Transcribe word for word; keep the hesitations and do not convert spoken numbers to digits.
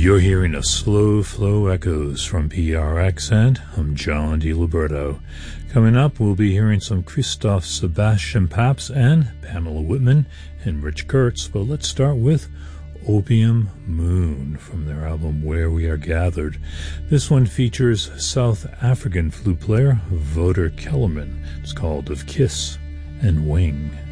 You're hearing a slow flow echoes from P R X, and I'm John DiLiberto. Coming up, we'll be hearing some Christoph Sebastian Paps and Pamela Whitman and Rich Kurtz, but let's start with Opium Moon from their album Where We Are Gathered. This one features South African flute player Wouter Kellerman. It's called Of Kiss and Wing.